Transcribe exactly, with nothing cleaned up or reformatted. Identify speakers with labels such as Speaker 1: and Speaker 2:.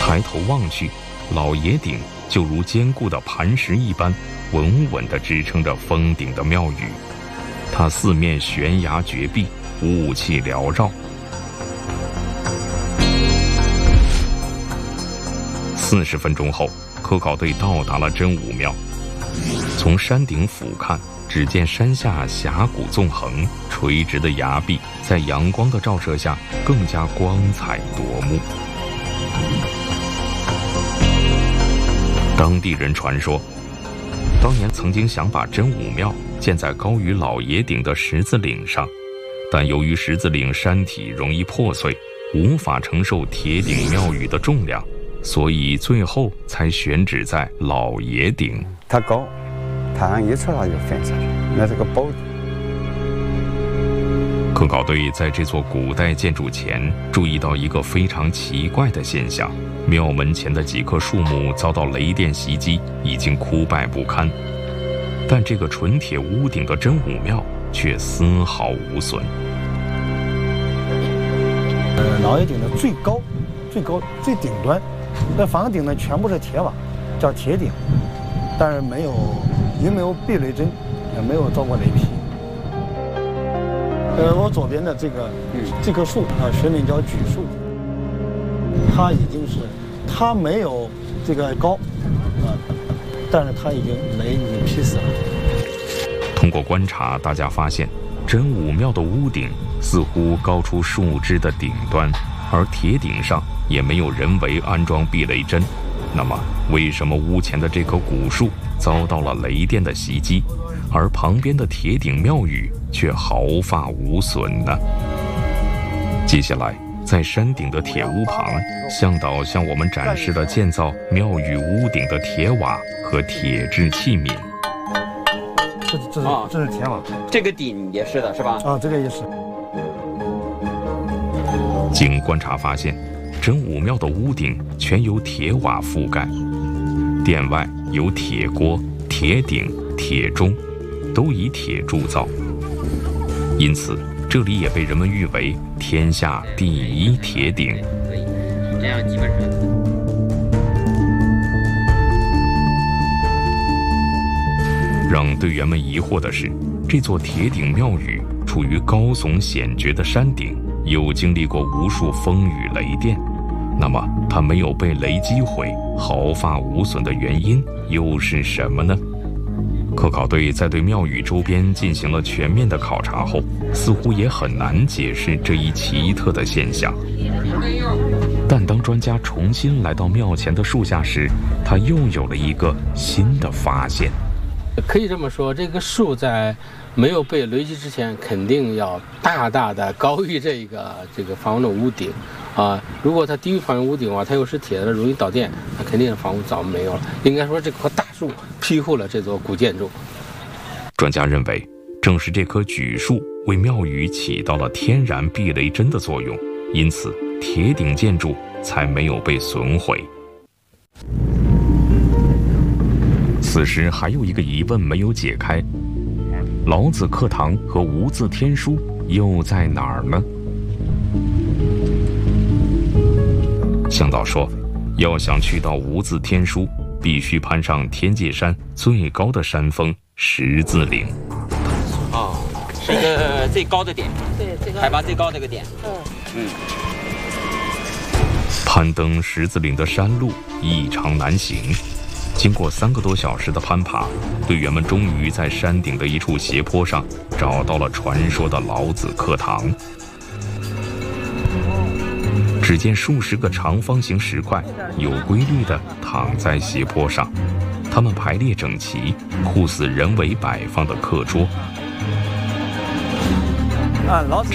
Speaker 1: 抬头望去，老爷顶就如坚固的磐石一般，稳稳地支撑着峰顶的庙宇。它四面悬崖绝壁，雾气缭绕。四十分钟后，科考队到达了真武庙。从山顶俯瞰，只见山下峡谷纵横，垂直的崖壁在阳光的照射下更加光彩夺目。当地人传说，当年曾经想把真武庙建在高于老爷顶的十字岭上，但由于十字岭山体容易破碎，无法承受铁顶庙宇的重量，所以最后才选址在老爷顶。
Speaker 2: 它高，太阳一出它就翻下去，那是个宝地。
Speaker 1: 科考队在这座古代建筑前注意到一个非常奇怪的现象：庙门前的几棵树木遭到雷电袭击，已经枯败不堪，但这个纯铁屋顶的真武庙却丝毫无损。
Speaker 3: 呃，老爷顶的最高、最高、最顶端，那房顶呢全部是铁瓦，叫铁顶，但是没有，也没有避雷针，也没有遭过雷劈。呃，我左边的这个、嗯、这棵树啊，学名叫榉树，它已经是，它没有这个高，啊，但是它已经雷已经劈死了。
Speaker 1: 通过观察，大家发现真武庙的屋顶似乎高出树枝的顶端，而铁顶上也没有人为安装避雷针。那么，为什么屋前的这棵古树遭到了雷电的袭击，而旁边的铁顶庙宇却毫发无损呢？接下来，在山顶的铁屋旁，向导向我们展示了建造庙宇屋顶的铁瓦和铁制器皿。
Speaker 3: 这这是、哦、这是铁瓦，
Speaker 4: 这个顶也是的，是吧？
Speaker 3: 啊，这个也是。
Speaker 1: 经观察发现，真武庙的屋顶全由铁瓦覆盖，殿外有铁锅、铁鼎、铁钟，都以铁铸造，因此这里也被人们誉为天下第一铁鼎。
Speaker 4: 这样基本上。
Speaker 1: 让队员们疑惑的是，这座铁顶庙宇处于高耸险绝的山顶，又经历过无数风雨雷电，那么它没有被雷击毁，毫发无损的原因又是什么呢？科考队在对庙宇周边进行了全面的考察后，似乎也很难解释这一奇特的现象。但当专家重新来到庙前的树下时，他又有了一个新的发现。
Speaker 5: 可以这么说，这个树在没有被雷击之前，肯定要大大的高于这个这个房屋的屋顶，啊，如果它低于房屋屋顶的话，它又是铁的，容易导电，那肯定房屋早没有了。应该说，这棵大树庇护了这座古建筑。
Speaker 1: 专家认为，正是这棵榉树为庙宇起到了天然避雷针的作用，因此铁顶建筑才没有被损毁。此时还有一个疑问没有解开：老子课堂和无字天书又在哪儿呢？向导说，要想去到无字天书，必须攀上天界山最高的山峰十字岭。
Speaker 4: 哦，是一个最高的点，
Speaker 6: 对，最高
Speaker 4: 海拔最高的一个点。
Speaker 6: 嗯
Speaker 4: 嗯。
Speaker 1: 攀登十字岭的山路异常难行。经过三个多小时的攀爬，队员们终于在山顶的一处斜坡上找到了传说的老子课堂。只见数十个长方形石块有规律地躺在斜坡上，它们排列整齐，酷似人为摆放的课桌。
Speaker 3: 啊，老子